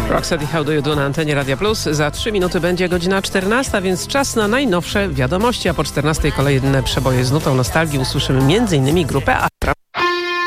Roxette, How Do You Do na antenie Radia Plus. Za 3 minuty będzie godzina 14, więc czas na najnowsze wiadomości, a po 14 kolejne przeboje z nutą nostalgii usłyszymy m.in. grupę